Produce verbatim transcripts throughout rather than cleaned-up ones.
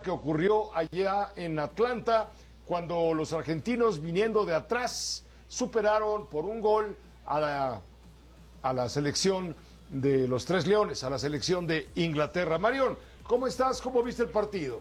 que ocurrió allá en Atlanta, cuando los argentinos, viniendo de atrás, superaron por un gol a la, a la selección de los Tres Leones, a la selección de Inglaterra. Marión, ¿cómo estás? ¿Cómo viste el partido?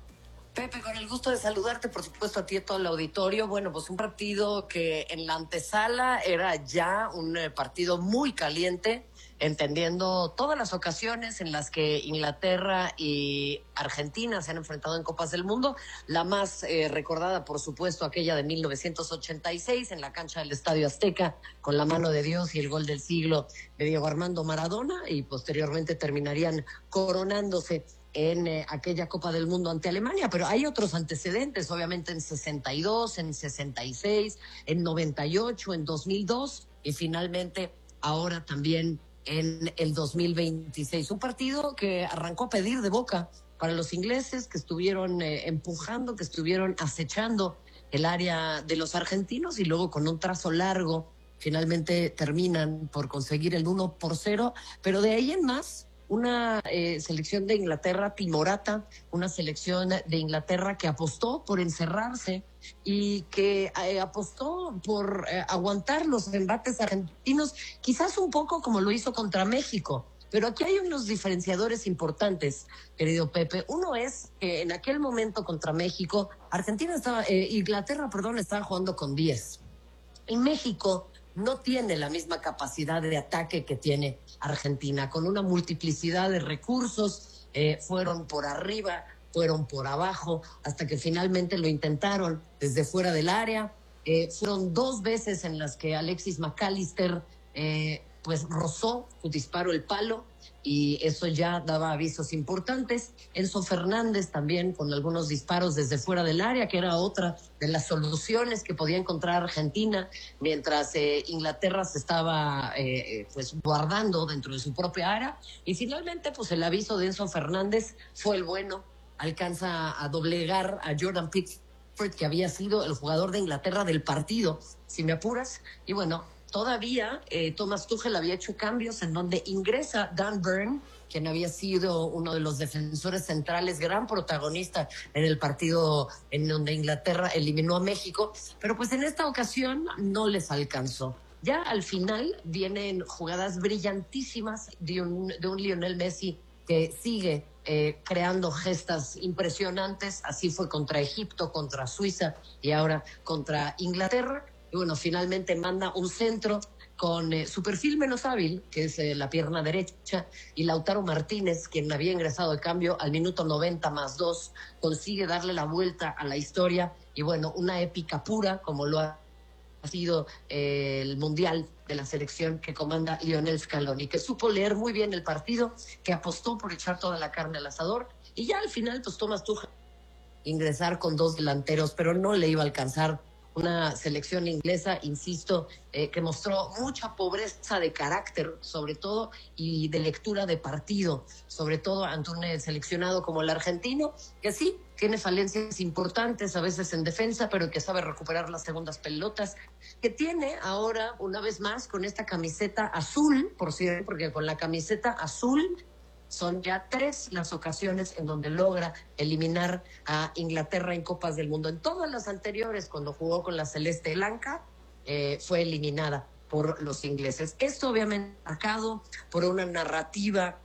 Pepe, con el gusto de saludarte, por supuesto, a ti y a todo el auditorio. Bueno, pues un partido que en la antesala era ya un eh, partido muy caliente, entendiendo todas las ocasiones en las que Inglaterra y Argentina se han enfrentado en Copas del Mundo. La más eh, recordada, por supuesto, aquella de mil novecientos ochenta y seis en la cancha del Estadio Azteca, con la mano de Dios y el gol del siglo de Diego Armando Maradona, y posteriormente terminarían coronándose en eh, aquella Copa del Mundo ante Alemania, pero hay otros antecedentes, obviamente en sesenta y dos, en sesenta y seis, en noventa y ocho, en dos mil dos y finalmente ahora también en el dos mil veintiséis. Un partido que arrancó a pedir de boca para los ingleses, que estuvieron eh, empujando, que estuvieron acechando el área de los argentinos y luego con un trazo largo finalmente terminan por conseguir el uno por cero, pero de ahí en más una eh, selección de Inglaterra timorata, una selección de Inglaterra que apostó por encerrarse y que eh, apostó por eh, aguantar los embates argentinos, quizás un poco como lo hizo contra México. Pero aquí hay unos diferenciadores importantes, querido Pepe. Uno es que en aquel momento contra México, Argentina estaba, eh, Inglaterra, perdón, estaba jugando con diez. Y México no tiene la misma capacidad de ataque que tiene Argentina, con una multiplicidad de recursos, eh, fueron por arriba, fueron por abajo, hasta que finalmente lo intentaron desde fuera del área. Eh, fueron dos veces en las que Alexis McAllister eh, pues rozó su disparo el palo, y eso ya daba avisos importantes. Enzo Fernández también con algunos disparos desde fuera del área, que era otra de las soluciones que podía encontrar Argentina mientras eh, Inglaterra se estaba eh, pues guardando dentro de su propia área. Y finalmente pues el aviso de Enzo Fernández fue el bueno, alcanza a doblegar a Jordan Pickford, que había sido el jugador de Inglaterra del partido, si me apuras. Y bueno, todavía eh, Thomas Tuchel había hecho cambios en donde ingresa Dan Burn, quien había sido uno de los defensores centrales, gran protagonista en el partido en donde Inglaterra eliminó a México, pero pues en esta ocasión no les alcanzó. Ya al final vienen jugadas brillantísimas de un, de un Lionel Messi que sigue eh, creando gestas impresionantes. Así fue contra Egipto, contra Suiza y ahora contra Inglaterra. Y bueno, finalmente manda un centro con eh, su perfil menos hábil, que es eh, la pierna derecha, y Lautaro Martínez, quien había ingresado de cambio al minuto noventa más dos, consigue darle la vuelta a la historia. Y bueno, una épica pura, como lo ha sido eh, el Mundial de la selección que comanda Lionel Scaloni, que supo leer muy bien el partido, que apostó por echar toda la carne al asador, y ya al final pues Thomas Tuchel ingresar con dos delanteros, pero no le iba a alcanzar. Una selección inglesa, insisto, eh, que mostró mucha pobreza de carácter, sobre todo, y de lectura de partido, sobre todo ante un eh, seleccionado como el argentino, que sí, tiene falencias importantes a veces en defensa, pero que sabe recuperar las segundas pelotas, que tiene ahora, una vez más, con esta camiseta azul, por cierto, porque con la camiseta azul son ya tres las ocasiones en donde logra eliminar a Inglaterra en Copas del Mundo. En todas las anteriores, cuando jugó con la celeste blanca, eh, fue eliminada por los ingleses. Esto obviamente marcado por una narrativa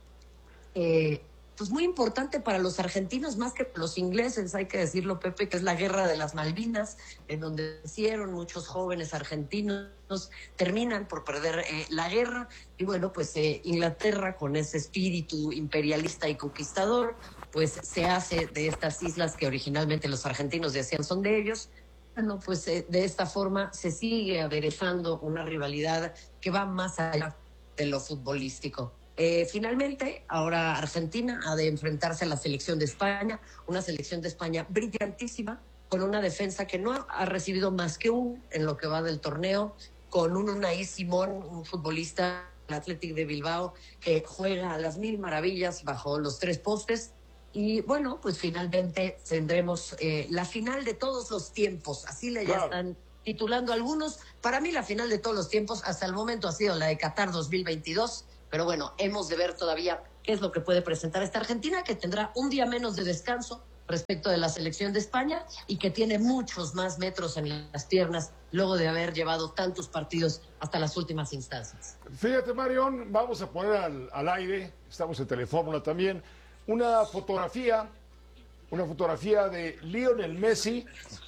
eh, pues muy importante para los argentinos, más que para los ingleses, hay que decirlo, Pepe, que es la guerra de las Malvinas, en donde hicieron muchos jóvenes argentinos, terminan por perder eh, la guerra. Y bueno, pues eh, Inglaterra, con ese espíritu imperialista y conquistador, pues se hace de estas islas que originalmente los argentinos decían son de ellos. Bueno, pues eh, de esta forma se sigue aderezando una rivalidad que va más allá de lo futbolístico. Eh, finalmente, ahora Argentina ha de enfrentarse a la selección de España, una selección de España brillantísima, con una defensa que no ha recibido más que un en lo que va del torneo, con un Unai Simón, un futbolista del Athletic de Bilbao, que juega a las mil maravillas bajo los tres postes. Y bueno, pues finalmente tendremos eh, la final de todos los tiempos, así le ya están titulando algunos. Para mí la final de todos los tiempos hasta el momento ha sido la de Qatar dos mil veintidós, pero bueno, hemos de ver todavía qué es lo que puede presentar esta Argentina, que tendrá un día menos de descanso respecto de la selección de España y que tiene muchos más metros en las piernas luego de haber llevado tantos partidos hasta las últimas instancias. Fíjate, Marión, vamos a poner al, al aire, estamos en Telefórmula también, una fotografía, una fotografía de Lionel Messi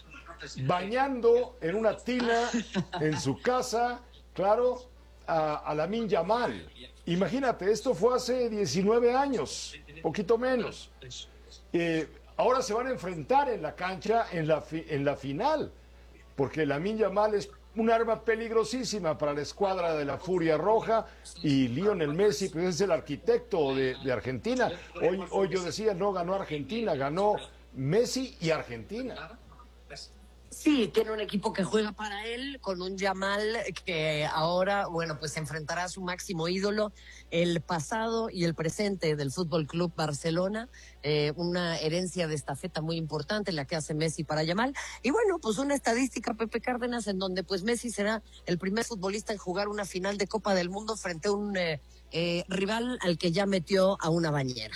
bañando en una tina en su casa, claro, a, a Lamine Yamal. Imagínate, esto fue hace diecinueve años, poquito menos. Eh, ahora se van a enfrentar en la cancha en la, fi, en la final, porque Lamine Yamal es un arma peligrosísima para la escuadra de la Furia Roja y Lionel Messi pues, es el arquitecto de, de Argentina. Hoy, hoy yo decía, no ganó Argentina, ganó Messi y Argentina. Sí, tiene un equipo que juega para él, con un Yamal que ahora, bueno, pues se enfrentará a su máximo ídolo, el pasado y el presente del Fútbol Club Barcelona, eh, una herencia de estafeta muy importante la que hace Messi para Yamal. Y bueno, pues una estadística, Pepe Cárdenas, en donde pues Messi será el primer futbolista en jugar una final de Copa del Mundo frente a un eh, eh, rival al que ya metió a una bañera.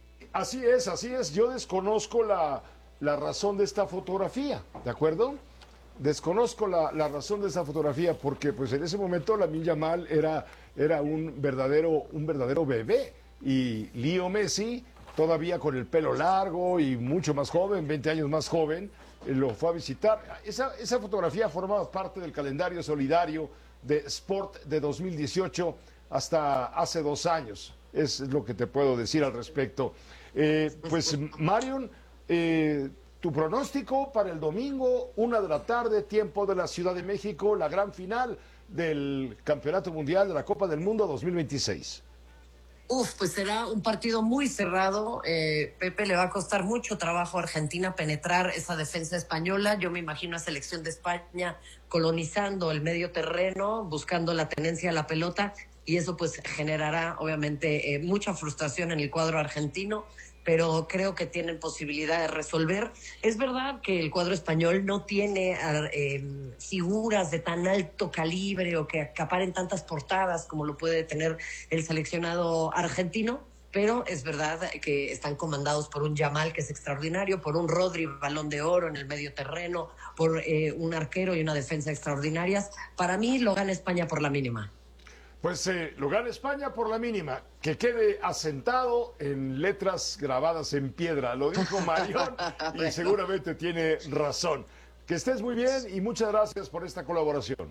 Así es, así es. Yo desconozco la... la razón de esta fotografía, ¿de acuerdo? Desconozco la, la razón de esta fotografía porque pues en ese momento Lamine Yamal era, era un, verdadero, un verdadero bebé y Leo Messi, todavía con el pelo largo y mucho más joven, veinte años más joven, eh, lo fue a visitar. Esa, esa fotografía formaba parte del calendario solidario de Sport de dos mil dieciocho hasta hace dos años, es lo que te puedo decir al respecto. Eh, pues Marion... Eh, tu pronóstico para el domingo, una de la tarde, tiempo de la Ciudad de México, la gran final del Campeonato Mundial de la Copa del Mundo dos mil veintiséis. Uf, pues será un partido muy cerrado. Eh, Pepe, le va a costar mucho trabajo a Argentina penetrar esa defensa española. Yo me imagino a selección de España colonizando el medio terreno, buscando la tenencia de la pelota, y eso pues generará obviamente eh, mucha frustración en el cuadro argentino, pero creo que tienen posibilidad de resolver. Es verdad que el cuadro español no tiene eh, figuras de tan alto calibre o que acaparen tantas portadas como lo puede tener el seleccionado argentino, pero es verdad que están comandados por un Yamal que es extraordinario, por un Rodri Balón de Oro en el medio terreno, por eh, un arquero y una defensa extraordinarias. Para mí lo gana España por la mínima. Pues eh, lo gana España por la mínima, que quede asentado en letras grabadas en piedra, lo dijo Marión y seguramente tiene razón. Que estés muy bien y muchas gracias por esta colaboración.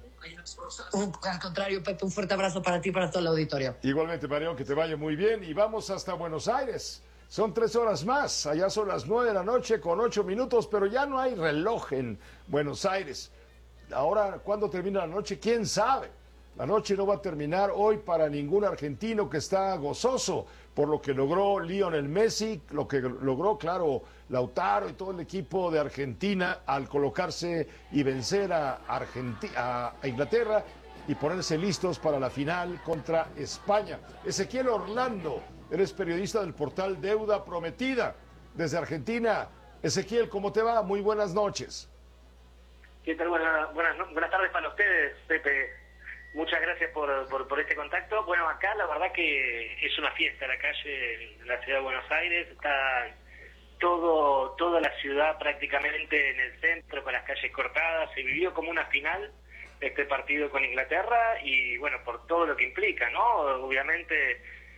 Al contrario, Pepe, un fuerte abrazo para ti y para todo el auditorio. Igualmente, Marión, que te vaya muy bien y vamos hasta Buenos Aires. Son tres horas más, allá son las nueve de la noche con ocho minutos, pero ya no hay reloj en Buenos Aires. Ahora, ¿cuándo termina la noche? ¿Quién sabe? La noche no va a terminar hoy para ningún argentino que está gozoso por lo que logró Lionel Messi, lo que logró, claro, Lautaro y todo el equipo de Argentina al colocarse y vencer a, Argenti- a, a Inglaterra y ponerse listos para la final contra España. Ezequiel Orlando, eres periodista del portal Deuda Prometida desde Argentina. Ezequiel, ¿cómo te va? Muy buenas noches. ¿Qué tal? Buenas, buenas, buenas tardes para ustedes, Pepe. Muchas gracias por, por, por este contacto. Bueno, acá la verdad que es una fiesta la calle en la ciudad de Buenos Aires. Está todo toda la ciudad prácticamente en el centro con las calles cortadas. Se vivió como una final este partido con Inglaterra y bueno, por todo lo que implica, ¿no? Obviamente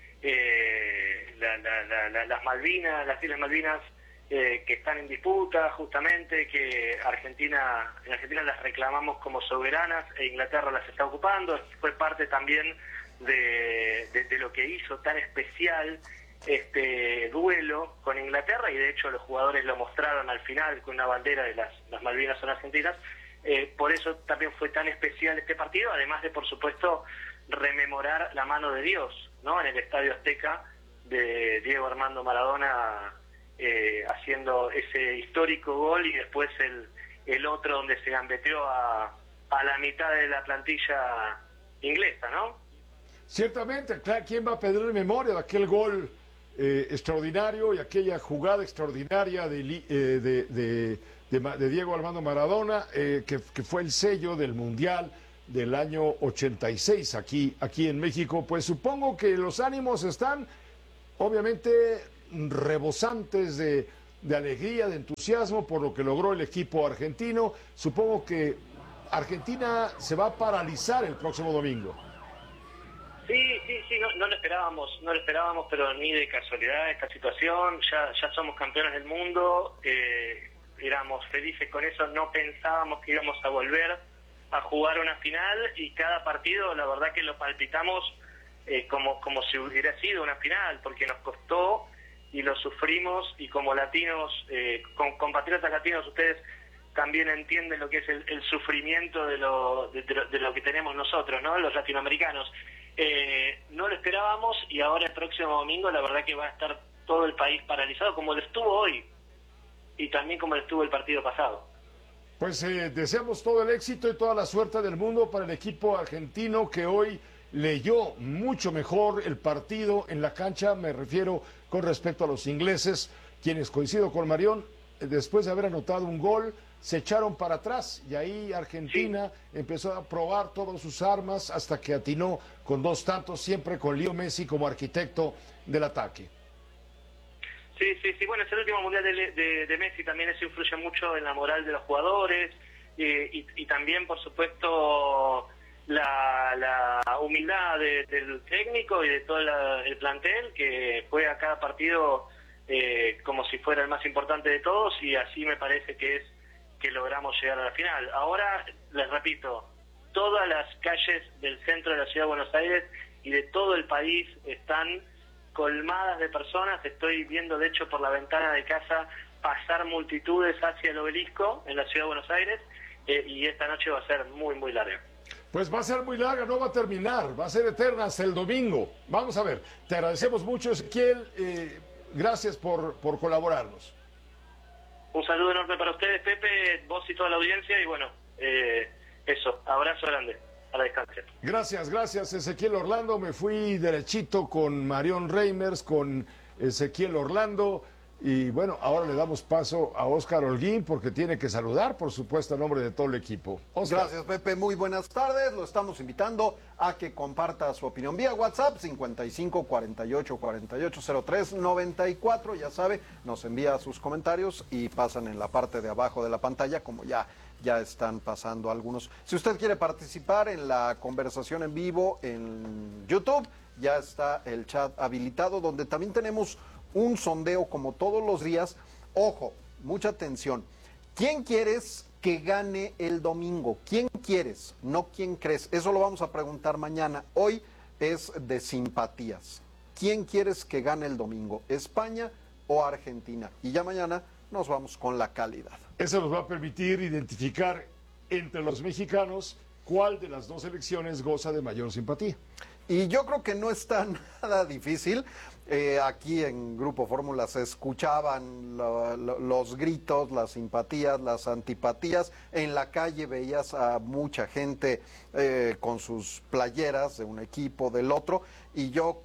eh, la, la, la, la, las Malvinas, las Islas Malvinas eh, que están en disputa justamente, que Argentina, en Argentina las reclamamos como soberanas e Inglaterra las está ocupando. Fue parte también de, de, de lo que hizo tan especial este duelo con Inglaterra, y de hecho los jugadores lo mostraron al final con una bandera de las, las Malvinas son argentinas. Eh, por eso también fue tan especial este partido, además de, por supuesto, rememorar la mano de Dios, ¿no? En el Estadio Azteca de Diego Armando Maradona, eh, haciendo ese histórico gol, y después el, el otro donde se gambeteó a, a la mitad de la plantilla inglesa, ¿no? Ciertamente, ¿quién va a pedir memoria de aquel gol eh, extraordinario y aquella jugada extraordinaria de, eh, de, de, de, de Diego Armando Maradona, eh, que, que fue el sello del Mundial del año ochenta y seis aquí, aquí en México? Pues supongo que los ánimos están obviamente rebosantes de, de alegría, de entusiasmo por lo que logró el equipo argentino. Supongo que Argentina se va a paralizar el próximo domingo. Sí, sí, sí, no, no lo esperábamos, no lo esperábamos, pero ni de casualidad esta situación. Ya, ya somos campeones del mundo, eh, éramos felices con eso, no pensábamos que íbamos a volver a jugar una final y cada partido, la verdad que lo palpitamos eh, como, como si hubiera sido una final, porque nos costó y lo sufrimos, y como latinos, eh, con compatriotas latinos, ustedes también entienden lo que es el, el sufrimiento de lo, de, de, lo, de lo que tenemos nosotros, ¿no? Los latinoamericanos. Eh, no lo esperábamos y ahora el próximo domingo la verdad que va a estar todo el país paralizado como lo estuvo hoy y también como lo estuvo el partido pasado. Pues eh, deseamos todo el éxito y toda la suerte del mundo para el equipo argentino que hoy leyó mucho mejor el partido en la cancha, me refiero con respecto a los ingleses, quienes, coincido con Marión, después de haber anotado un gol, se echaron para atrás y ahí Argentina sí. empezó a probar todas sus armas hasta que atinó con dos tantos, siempre con Leo Messi como arquitecto del ataque. Sí, sí, sí, bueno, es el último mundial de, de, de Messi, también eso influye mucho en la moral de los jugadores eh, y, y también, por supuesto, la, la humildad de, del técnico y de todo la, el plantel que juega cada partido eh, como si fuera el más importante de todos, y así me parece que es que logramos llegar a la final. Ahora, les repito, todas las calles del centro de la ciudad de Buenos Aires y de todo el país están colmadas de personas. Estoy viendo, de hecho, por la ventana de casa pasar multitudes hacia el obelisco en la ciudad de Buenos Aires, eh, y esta noche va a ser muy, muy larga. Pues va a ser muy larga, no va a terminar, va a ser eterna hasta el domingo. Vamos a ver, te agradecemos mucho, Ezequiel, eh, gracias por, por colaborarnos. Un saludo enorme para ustedes, Pepe, vos y toda la audiencia, y bueno, eh, eso, abrazo grande, a la distancia. Gracias, gracias, Ezequiel Orlando. Me fui derechito con Marión Reimers, con Ezequiel Orlando, y bueno, ahora le damos paso a Óscar Holguín, porque tiene que saludar, por supuesto, a nombre de todo el equipo. Óscar. Gracias, Pepe, muy buenas tardes. Lo estamos invitando a que comparta su opinión vía WhatsApp, cincuenta y cinco, cuarenta y ocho, cuarenta y ocho, cero tres, noventa y cuatro, ya sabe, nos envía sus comentarios y pasan en la parte de abajo de la pantalla, como ya, ya están pasando algunos. Si usted quiere participar en la conversación en vivo en YouTube, ya está el chat habilitado, donde también tenemos un sondeo como todos los días. Ojo, mucha atención. ¿Quién quieres que gane el domingo? ¿Quién quieres? No quién crees. Eso lo vamos a preguntar mañana. Hoy es de simpatías. ¿Quién quieres que gane el domingo? ¿España o Argentina? Y ya mañana nos vamos con la calidad. Eso nos va a permitir identificar entre los mexicanos cuál de las dos elecciones goza de mayor simpatía. Y yo creo que no está nada difícil. Eh, aquí en Grupo Fórmula se escuchaban lo, lo, los gritos, las simpatías, las antipatías. En la calle veías a mucha gente eh, con sus playeras de un equipo, del otro. Y yo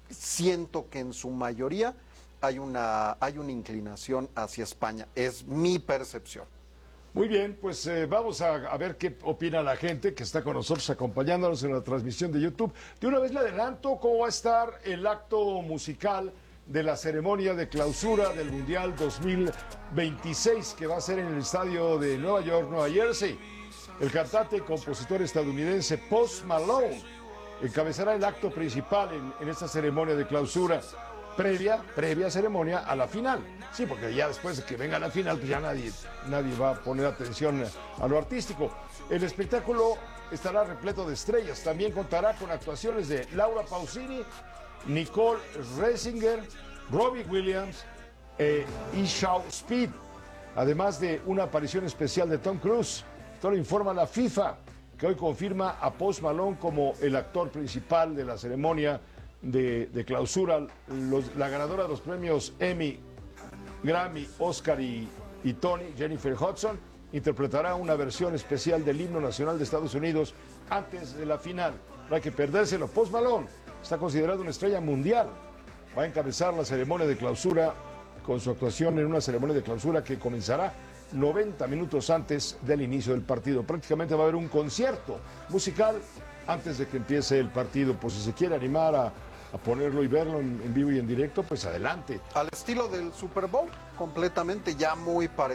siento que en su mayoría hay una, hay una inclinación hacia España. Es mi percepción. Muy bien, pues eh, vamos a, a ver qué opina la gente que está con nosotros acompañándonos en la transmisión de YouTube. De una vez le adelanto cómo va a estar el acto musical de la ceremonia de clausura del Mundial dos mil veintiséis, que va a ser en el estadio de Nueva York, Nueva Jersey. El cantante y compositor estadounidense Post Malone encabezará el acto principal en, en esta ceremonia de clausura. Previa, previa ceremonia a la final. Sí, porque ya después de que venga la final, pues ya nadie, nadie va a poner atención a lo artístico. El espectáculo estará repleto de estrellas. También contará con actuaciones de Laura Pausini, Nicole Scherzinger, Robbie Williams e Ishao Speed. Además de una aparición especial de Tom Cruise. Esto lo informa la FIFA, que hoy confirma a Post Malone como el actor principal de la ceremonia De, de clausura. Los, la ganadora de los premios Emmy, Grammy, Oscar y, y Tony, Jennifer Hudson, interpretará una versión especial del himno nacional de Estados Unidos antes de la final. No hay que perdérselo. Post Malone está considerado una estrella mundial. Va a encabezar la ceremonia de clausura con su actuación en una ceremonia de clausura que comenzará noventa minutos antes del inicio del partido. Prácticamente va a haber un concierto musical antes de que empiece el partido. Pues si se quiere animar a a ponerlo y verlo en, en vivo y en directo, pues adelante. Al estilo del Super Bowl, completamente ya muy parecido.